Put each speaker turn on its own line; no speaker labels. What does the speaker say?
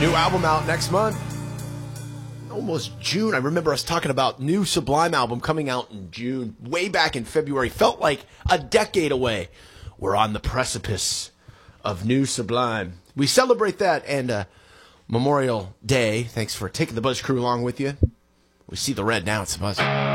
New album out next month. Almost June. I remember us talking about new Sublime album coming out in June, way back in February. Felt like a decade away. We're on the precipice of new Sublime. We celebrate that and Memorial Day. Thanks for taking the Buzz Crew along with you. We see the red now. It's the Buzz.